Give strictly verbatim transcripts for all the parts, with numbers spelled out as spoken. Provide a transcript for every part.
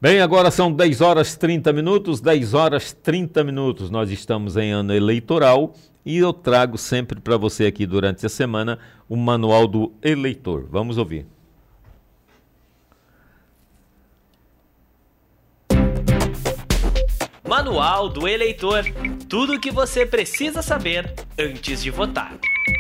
Bem, agora são dez horas e trinta minutos, dez horas e trinta minutos. Nós estamos em ano eleitoral e eu trago sempre para você aqui durante a semana o Manual do Eleitor. Vamos ouvir. Manual do Eleitor. Tudo o que você precisa saber antes de votar.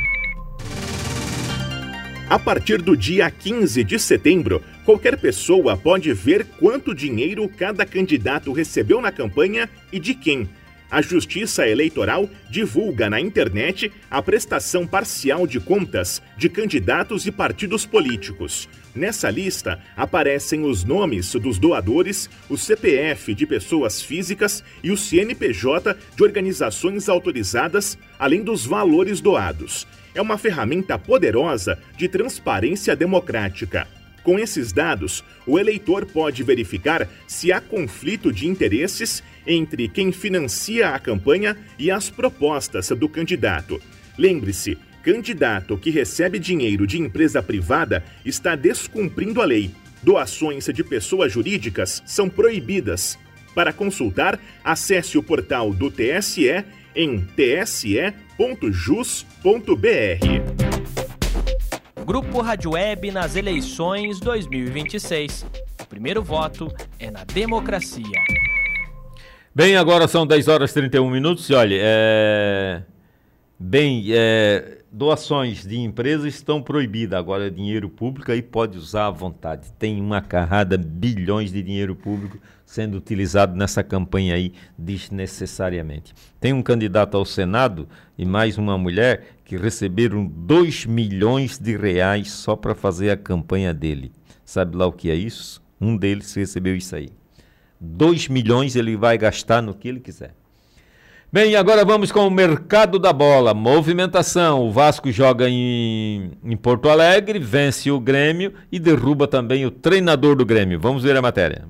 A partir do dia quinze de setembro, qualquer pessoa pode ver quanto dinheiro cada candidato recebeu na campanha e de quem. A Justiça Eleitoral divulga na internet a prestação parcial de contas de candidatos e partidos políticos. Nessa lista aparecem os nomes dos doadores, o C P F de pessoas físicas e o C N P J de organizações autorizadas, além dos valores doados. É uma ferramenta poderosa de transparência democrática. Com esses dados, o eleitor pode verificar se há conflito de interesses entre quem financia a campanha e as propostas do candidato. Lembre-se, candidato que recebe dinheiro de empresa privada está descumprindo a lei. Doações de pessoas jurídicas são proibidas. Para consultar, acesse o portal do T S E em t s e ponto jus ponto b r. Grupo Rádio Web nas eleições dois mil e vinte e seis. O primeiro voto é na democracia. Bem, agora são dez horas e trinta e um minutos e olha, é... Bem, é... doações de empresas estão proibidas, agora é dinheiro público e pode usar à vontade. Tem uma carrada, bilhões de dinheiro público sendo utilizado nessa campanha aí desnecessariamente. Tem um candidato ao Senado e mais uma mulher que receberam dois milhões de reais só para fazer a campanha dele. Sabe lá o que é isso? Um deles recebeu isso aí. dois milhões ele vai gastar no que ele quiser. Bem, agora vamos com o mercado da bola. Movimentação. O Vasco joga em, em Porto Alegre, vence o Grêmio e derruba também o treinador do Grêmio. Vamos ver a matéria.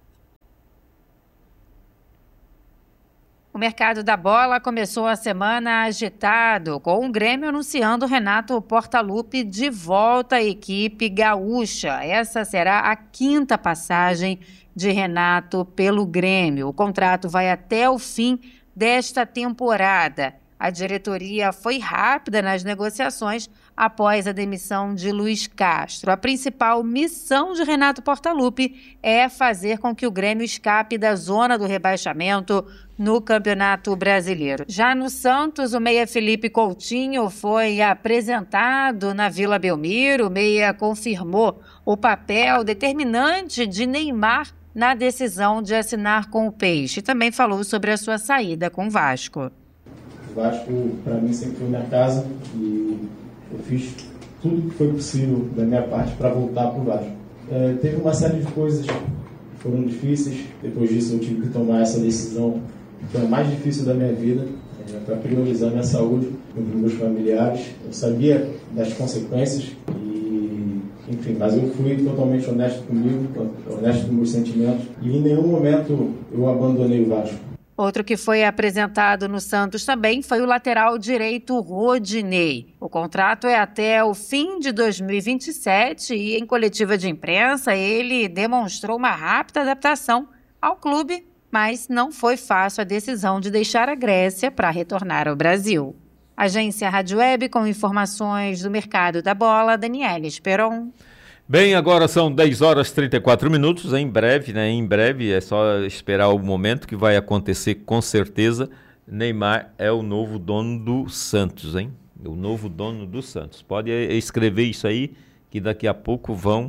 O mercado da bola começou a semana agitado, com o Grêmio anunciando Renato Portaluppi de volta à equipe gaúcha. Essa será a quinta passagem de Renato pelo Grêmio. O contrato vai até o fim desta temporada. A diretoria foi rápida nas negociações após a demissão de Luiz Castro. A principal missão de Renato Portaluppi é fazer com que o Grêmio escape da zona do rebaixamento no Campeonato Brasileiro. Já no Santos, o meia Felipe Coutinho foi apresentado na Vila Belmiro. O meia confirmou o papel determinante de Neymar na decisão de assinar com o Peixe. Também falou sobre a sua saída com o Vasco. O Vasco, para mim, sempre foi minha casa e eu fiz tudo que foi possível da minha parte para voltar para o Vasco. É, teve uma série de coisas que foram difíceis. Depois disso, eu tive que tomar essa decisão, que foi a mais difícil da minha vida, é, para priorizar minha saúde e meus familiares. Eu sabia das consequências e, enfim, mas eu fui totalmente honesto comigo, honesto com meus sentimentos e em nenhum momento eu abandonei o Vasco. Outro que foi apresentado no Santos também foi o lateral direito Rodinei. O contrato é até o fim de dois mil e vinte e sete e em coletiva de imprensa ele demonstrou uma rápida adaptação ao clube, mas não foi fácil a decisão de deixar a Grécia para retornar ao Brasil. Agência Rádio Web com informações do mercado da bola, Daniela Esperon. Bem, agora são dez horas e trinta e quatro minutos, em breve, né? Em breve, é só esperar o momento que vai acontecer com certeza. Neymar é o novo dono do Santos, hein? O novo dono do Santos. Pode escrever isso aí, que daqui a pouco vão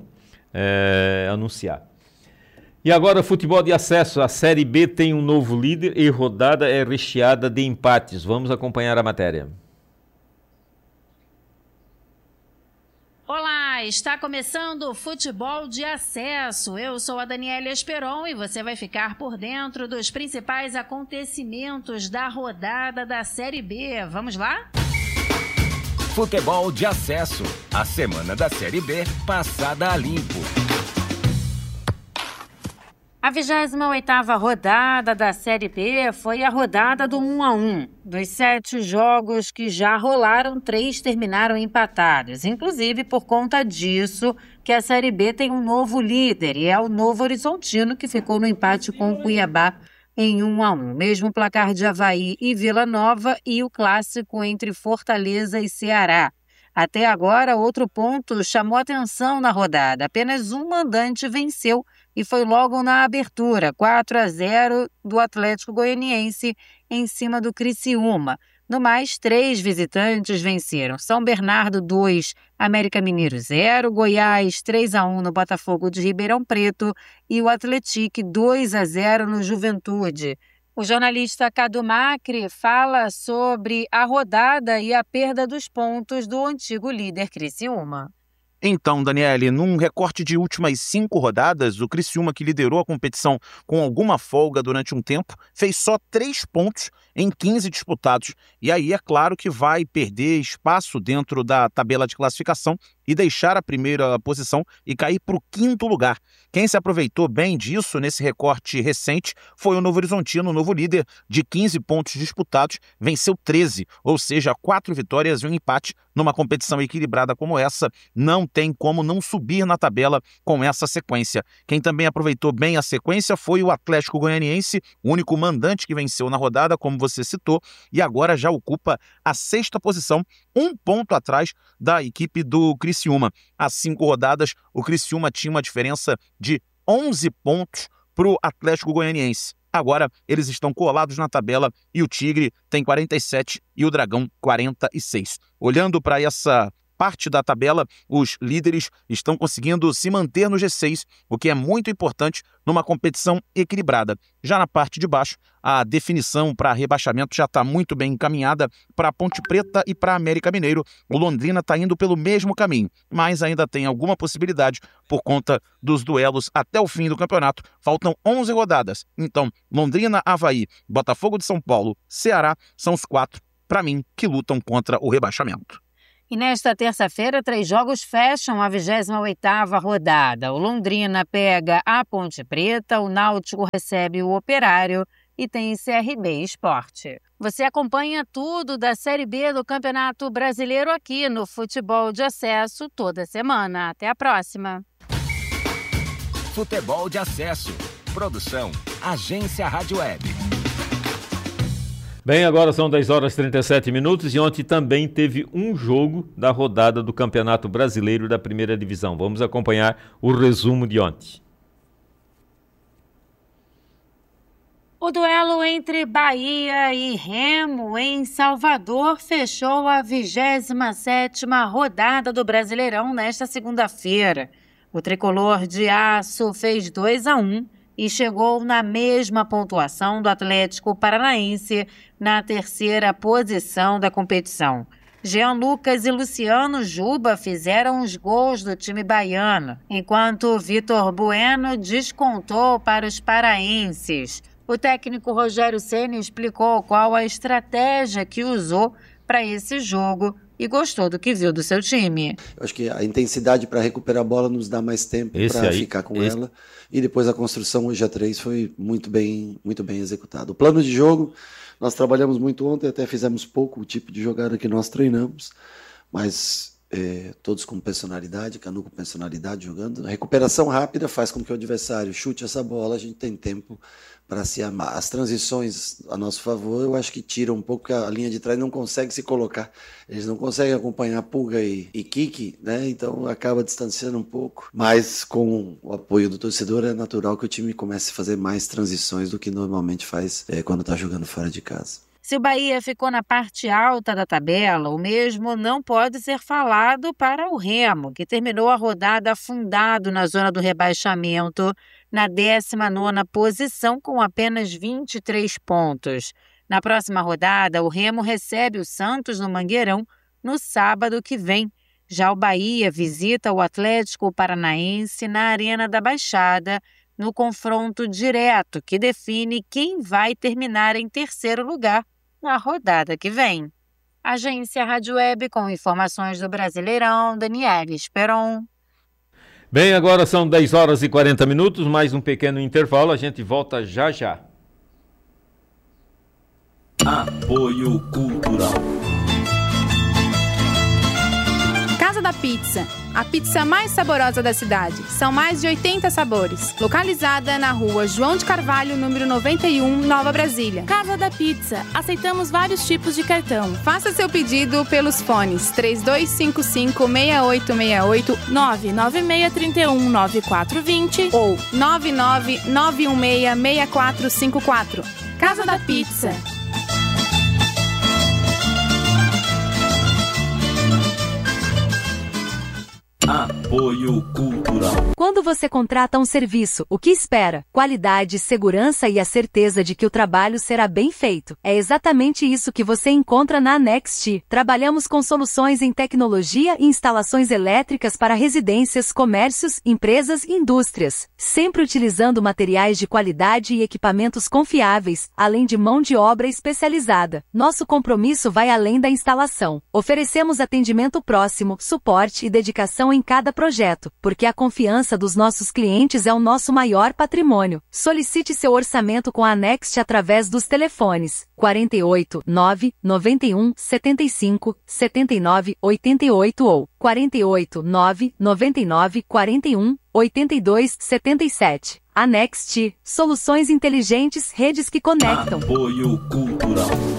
é, anunciar. E agora, futebol de acesso. A Série B tem um novo líder e rodada é recheada de empates. Vamos acompanhar a matéria. Olá, está começando o Futebol de Acesso. Eu sou a Daniela Esperon e você vai ficar por dentro dos principais acontecimentos da rodada da Série B. Vamos lá? Futebol de Acesso. A semana da Série B passada a limpo. A vigésima oitava rodada da Série B foi a rodada do um a um. Dos sete jogos que já rolaram, três terminaram empatados. Inclusive, por conta disso, que a Série B tem um novo líder, e é o Novo Horizontino, que ficou no empate com o Cuiabá em um a um. Mesmo placar de Avaí e Vila Nova e o clássico entre Fortaleza e Ceará. Até agora, outro ponto chamou atenção na rodada. Apenas um mandante venceu e foi logo na abertura, quatro a zero do Atlético Goianiense em cima do Criciúma. No mais, três visitantes venceram. São Bernardo dois, América Mineiro zero, Goiás três a um no Botafogo de Ribeirão Preto e o Atlético dois a zero no Juventude. O jornalista Cadu Macri fala sobre a rodada e a perda dos pontos do antigo líder Criciúma. Então, Daniele, num recorte de últimas cinco rodadas, o Criciúma, que liderou a competição com alguma folga durante um tempo, fez só três pontos em quinze disputados. E aí é claro que vai perder espaço dentro da tabela de classificação e deixar a primeira posição e cair para o quinto lugar. Quem se aproveitou bem disso nesse recorte recente foi o Novo Horizontino, o novo líder, de quinze pontos disputados, venceu treze, ou seja, quatro vitórias e um empate. Numa competição equilibrada como essa, não tem como não subir na tabela com essa sequência. Quem também aproveitou bem a sequência foi o Atlético Goianiense, o único mandante que venceu na rodada, como você citou, e agora já ocupa a sexta posição, um ponto atrás da equipe do Criciúma. Há cinco rodadas, o Criciúma tinha uma diferença de onze pontos para o Atlético Goianiense. Agora eles estão colados na tabela e o Tigre tem quarenta e sete e o Dragão quarenta e seis. Olhando para essa parte da tabela, os líderes estão conseguindo se manter no G seis, o que é muito importante numa competição equilibrada. Já na parte de baixo, a definição para rebaixamento já está muito bem encaminhada para a Ponte Preta e para a América Mineiro. O Londrina está indo pelo mesmo caminho, mas ainda tem alguma possibilidade por conta dos duelos até o fim do campeonato. Faltam onze rodadas. Então, Londrina, Avaí, Botafogo de São Paulo, Ceará são os quatro, para mim, que lutam contra o rebaixamento. E nesta terça-feira, três jogos fecham a vigésima oitava rodada. O Londrina pega a Ponte Preta, o Náutico recebe o Operário e tem C R B Esporte. Você acompanha tudo da Série B do Campeonato Brasileiro aqui no Futebol de Acesso toda semana. Até a próxima. Futebol de Acesso. Produção, Agência Rádio Web. Bem, agora são dez horas e trinta e sete minutos e ontem também teve um jogo da rodada do Campeonato Brasileiro da Primeira Divisão. Vamos acompanhar o resumo de ontem. O duelo entre Bahia e Remo em Salvador fechou a vigésima sétima rodada do Brasileirão nesta segunda-feira. O tricolor de aço fez dois a um e chegou na mesma pontuação do Atlético Paranaense na terceira posição da competição. Jean Lucas e Luciano Juba fizeram os gols do time baiano, enquanto Vitor Bueno descontou para os paraenses. O técnico Rogério Ceni explicou qual a estratégia que usou para esse jogo e gostou do que viu do seu time. Eu acho que a intensidade para recuperar a bola nos dá mais tempo para ficar com esse... ela. E depois a construção hoje a três foi muito bem, muito bem executada. O plano de jogo, nós trabalhamos muito ontem, até fizemos pouco o tipo de jogada que nós treinamos, mas é, todos com personalidade, Canu com personalidade jogando. A recuperação rápida faz com que o adversário chute essa bola, a gente tem tempo para se amar. As transições a nosso favor, eu acho que tiram um pouco, porque a linha de trás não consegue se colocar. Eles não conseguem acompanhar Pulga e, e Kiki, né? Então acaba distanciando um pouco. Mas com o apoio do torcedor, é natural que o time comece a fazer mais transições do que normalmente faz é, quando está jogando fora de casa. Se o Bahia ficou na parte alta da tabela, o mesmo não pode ser falado para o Remo, que terminou a rodada afundado na zona do rebaixamento, na décima nona posição, com apenas vinte e três pontos. Na próxima rodada, o Remo recebe o Santos no Mangueirão no sábado que vem. Já o Bahia visita o Atlético Paranaense na Arena da Baixada, no confronto direto que define quem vai terminar em terceiro lugar na rodada que vem. Agência Rádio Web com informações do Brasileirão, Daniela Esperon. Bem, agora são dez horas e quarenta minutos, mais um pequeno intervalo, a gente volta já já. Apoio Cultural. Casa da Pizza, a pizza mais saborosa da cidade. São mais de oitenta sabores. Localizada na rua João de Carvalho, número noventa e um, Nova Brasília. Casa da Pizza, aceitamos vários tipos de cartão. Faça seu pedido pelos fones três dois cinco cinco, seis oito seis oito, nove nove seis três um, nove quatro dois zero ou nove nove nove um seis, seis quatro cinco quatro. Casa da Pizza. Apoio Cultural. Quando você contrata um serviço, o que espera? Qualidade, segurança e a certeza de que o trabalho será bem feito. É exatamente isso que você encontra na Next. Trabalhamos com soluções em tecnologia e instalações elétricas para residências, comércios, empresas e indústrias, sempre utilizando materiais de qualidade e equipamentos confiáveis, além de mão de obra especializada. Nosso compromisso vai além da instalação. Oferecemos atendimento próximo, suporte e dedicação em cada projeto, porque a confiança dos nossos clientes é o nosso maior patrimônio. Solicite seu orçamento com a Next através dos telefones quarenta e oito, nove, noventa e um, setenta e cinco, setenta e nove, oitenta e oito ou quarenta e oito, nove, noventa e nove, quarenta e um, oitenta e dois, setenta e sete. A Next, soluções inteligentes, redes que conectam. Apoio Cultural.